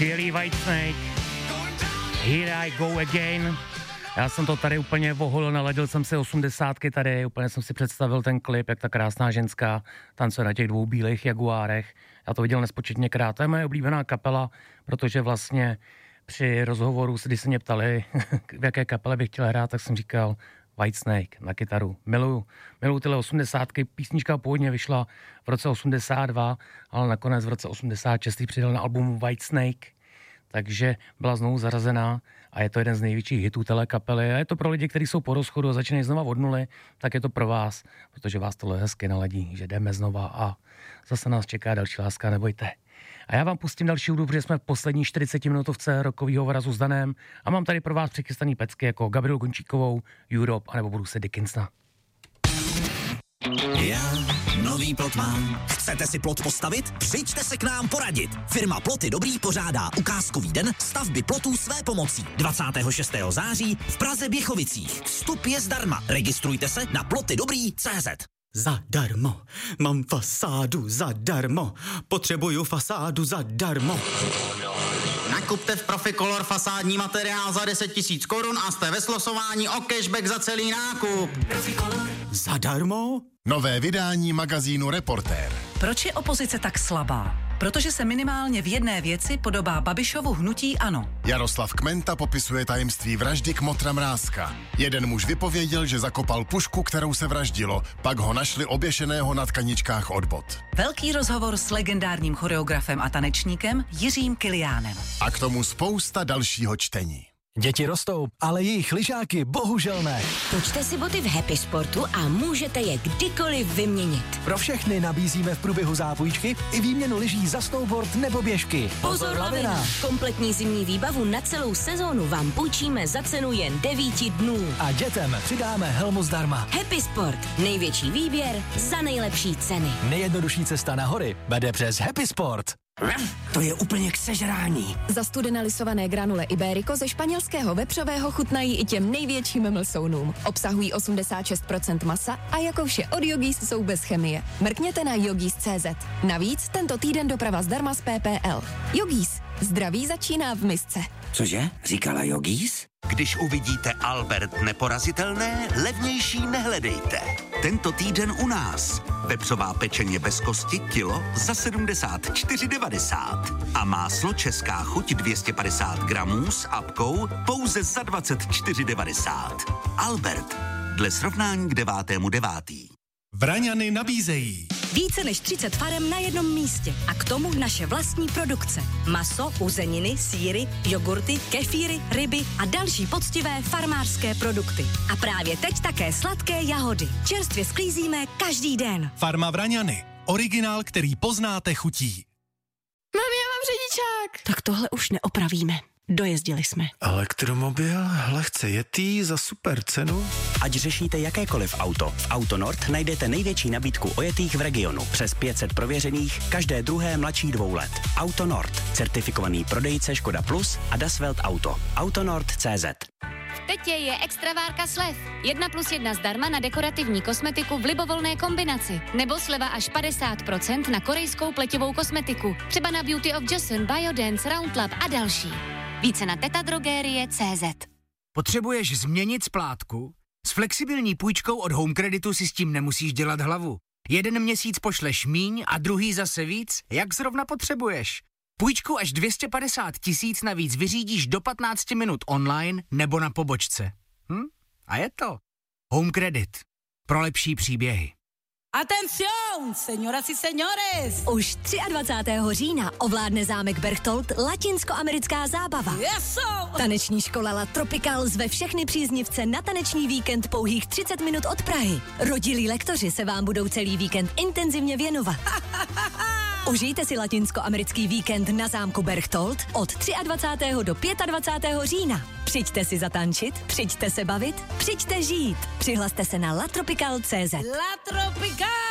Skvělý Whitesnake. Here I go again. Já jsem to tady úplně voholil, naladil jsem si 80ky tady, úplně jsem si představil ten klip, jak ta krásná ženská tancuje na těch dvou bílých jaguárech. Já to viděl nespočetněkrát. To je moje oblíbená kapela, protože vlastně při rozhovoru, když se mě ptali, v jaké kapele bych chtěl hrát, tak jsem říkal Whitesnake na kytaru. Miluju tyhle 80ky. Písnička původně vyšla v roce 82, ale nakonec v roce 86 přidal na albumu Whitesnake, takže byla znovu zarazená a je to jeden z největších hitů téhle kapely. A je to pro lidi, kteří jsou po rozchodu a začínají znova od nuly, tak je to pro vás, protože vás tohle hezky naladí, že jdeme znova a zase nás čeká další láska, nebojte. A já vám pustím další hudbu, protože jsme v poslední 40 minutovce rokovýho vrazu s Danem a mám tady pro vás přichystaný pecky jako Gabrielu Gončíkovou, Europe anebo Bruce Dickinsona. Já nový plot mám. Chcete si plot postavit? Přijďte se k nám poradit. Firma Ploty Dobrý pořádá ukázkový den stavby plotů své pomocí. 26. září v Praze Běchovicích. Vstup je zdarma. Registrujte se na plotydobrý.cz. Zadarmo, mám fasádu zadarmo, potřebuju fasádu zadarmo. Nakupte v Proficolor fasádní materiál za 10 000 korun a jste ve slosování o cashback za celý nákup. Proficolor. Zadarmo? Nové vydání magazínu Reportér. Proč je opozice tak slabá? Protože se minimálně v jedné věci podobá Babišovu hnutí ANO. Jaroslav Kmenta popisuje tajemství vraždy Kmotra Mrázka. Jeden muž vypověděl, že zakopal pušku, kterou se vraždilo, pak ho našli oběšeného na tkaničkách od bot. Velký rozhovor s legendárním choreografem a tanečníkem Jiřím Kiliánem. A k tomu spousta dalšího čtení. Děti rostou, ale jejich lyžáky bohužel ne. Točte si boty v Happy Sportu a můžete je kdykoliv vyměnit. Pro všechny nabízíme v průběhu zápůjčky i výměnu lyží za snowboard nebo běžky. Pozor, lavina! Kompletní zimní výbavu na celou sezónu vám půjčíme za cenu jen 9 dnů. A dětem přidáme helmu zdarma. Happy Sport. Největší výběr za nejlepší ceny. Nejjednodušší cesta na hory vede přes Happy Sport. To je úplně k sežrání. Zastudené lisované granule Iberico ze španělského vepřového chutnají i těm největším mlsounům. Obsahují 86% masa a jako vše od Yogis jsou bez chemie. Mrkněte na yogis.cz. Navíc tento týden doprava zdarma z PPL. Yogis. Zdraví začíná v misce. Cože? Říkala Yogis? Když uvidíte Albert neporazitelné, levnější nehledejte. Tento týden u nás. Vepřová pečeně bez kosti kilo za 74,90. A máslo Česká chuť 250 gramů s apkou pouze za 24,90. Albert. Dle srovnání k 9.9. Vraňany nabízejí Více než 30 farem na jednom místě a k tomu naše vlastní produkce. Maso, uzeniny, sýry, jogurty, kefíry, ryby a další poctivé farmářské produkty. A právě teď také sladké jahody. Čerstvě sklízíme každý den. Farma Vraňany. Originál, který poznáte chutí. Mami, já mám řidičák. Tak tohle už neopravíme. Dojezdili jsme. Elektromobil, lehce jetý za super cenu. Ať řešíte jakékoliv auto, v Autonord najdete největší nabídku ojetých v regionu. Přes 500 prověřených, každé druhé mladší 2 let. Autonord, certifikovaný prodejce Škoda Plus a Dasvelt Auto. Autonord.cz. V Tetě je extravárka slev. 1+1 zdarma na dekorativní kosmetiku v libovolné kombinaci. Nebo sleva až 50% na korejskou pleťovou kosmetiku. Třeba na Beauty of Joseon, Biodance, Roundlab a další. Více na tetadrogerie.cz. Potřebuješ změnit splátku? S flexibilní půjčkou od Home Creditu si s tím nemusíš dělat hlavu. 1 měsíc pošleš míň a druhý zase víc, jak zrovna potřebuješ. Půjčku až 250 000 navíc vyřídíš do 15 minut online nebo na pobočce. A je to. Home Credit. Pro lepší příběhy. Atención, señoras y señores! Už 23. října ovládne zámek Berchtold latinskoamerická zábava. Yeso! Taneční škola La Tropical zve všechny příznivce na taneční víkend pouhých 30 minut od Prahy. Rodilí lektoři se vám budou celý víkend intenzivně věnovat. Užijte si latinskoamerický víkend na zámku Berchtold od 23. do 25. října. Přijďte si zatančit, přijďte se bavit, přijďte žít. Přihlaste se na latropical.cz. La Tropical!